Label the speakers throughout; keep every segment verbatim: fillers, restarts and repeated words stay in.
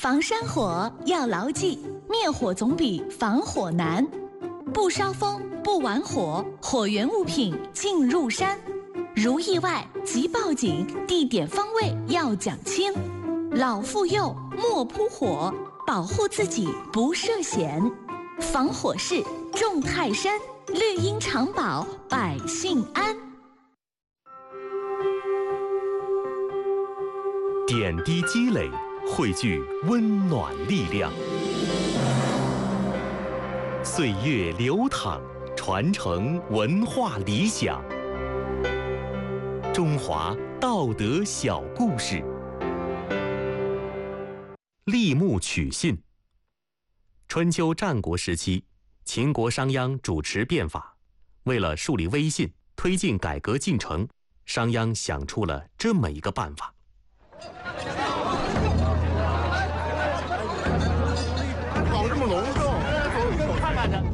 Speaker 1: 防山火要牢记，灭火总比防火难。不烧风，不玩火，火源物品进入山。如意外即报警，地点方位要讲清。老妇幼莫扑火，保护自己不涉险。防火势重泰山，绿荫常保百姓安。
Speaker 2: 点滴积累，汇聚温暖力量。岁月流淌，传承文化理想。中华道德小故事。立木取信。春秋战国时期，秦国商鞅主持变法，为了树立威信，推进改革进程，商鞅想出了这么一个办法。
Speaker 3: 搞这么隆重，看看他。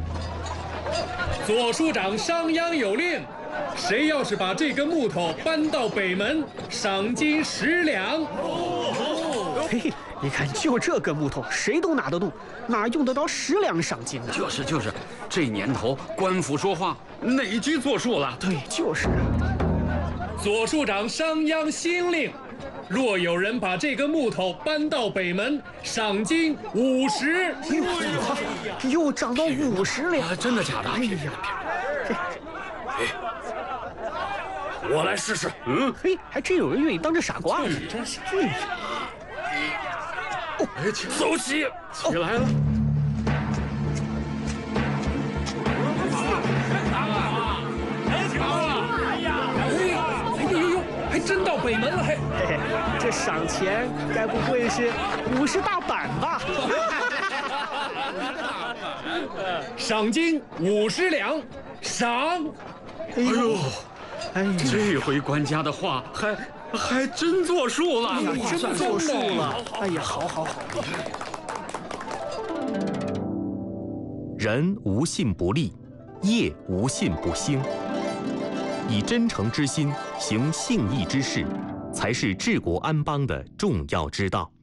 Speaker 4: 左书长商鞅有令，谁要是把这根木头搬到北门，赏金十两。
Speaker 5: 嘿，你看，就这根木头，谁都拿得动，哪用得着十两赏金呢？
Speaker 6: 就是就是，这年头官府说话哪句作数了？
Speaker 5: 对，就是。
Speaker 4: 左书长商鞅新令，若有人把这根木头搬到北门，赏金五十。
Speaker 5: 又涨到五十两、
Speaker 6: 啊！真的假的？
Speaker 5: 哎呀，
Speaker 6: 哎，我来试试。
Speaker 5: 嗯，嘿，还真有人愿意当这傻瓜呢。
Speaker 4: 真是。
Speaker 6: 哎，走起，起来了。
Speaker 4: 真到北门了，嘿，
Speaker 5: 嘿嘿，这赏钱该不会是五十大板吧？
Speaker 4: 赏金五十两，赏。
Speaker 6: 哎呦，
Speaker 5: 哎呀，
Speaker 6: 这回官家的话还还真作数了，
Speaker 5: 哎呀，真作数了。哎呀，好好好。
Speaker 2: 人无信不立，业无信不兴。以真诚之心行信义之事，才是治国安邦的重要之道。